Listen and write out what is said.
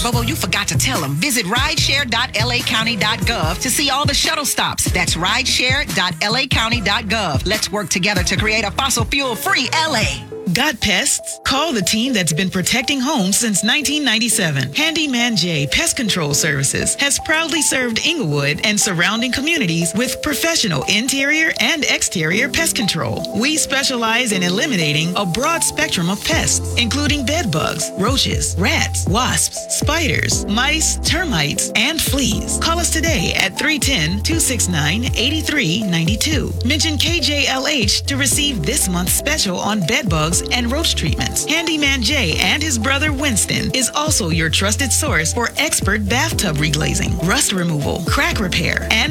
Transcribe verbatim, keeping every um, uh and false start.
Bobo, you forgot to tell them. Visit rideshare dot l a county dot gov to see all the shuttle stops. That's rideshare dot l a county dot gov. Let's work together to create a fossil fuel-free L A. Got pests? Call the team that's been protecting homes since nineteen ninety-seven. Handyman J Pest Control Services has proudly served Inglewood and surrounding communities with professional interior and exterior pest control. We specialize in eliminating a broad spectrum of pests, including bed bugs, roaches, rats, wasps, spiders, mice, termites, and fleas. Call us today at three one zero, two six nine, eight three nine two. Mention K J L H to receive this month's special on bed bugs and roach treatments. Handyman Jay and his brother Winston is also your trusted source for expert bathtub reglazing, rust removal, crack repair, and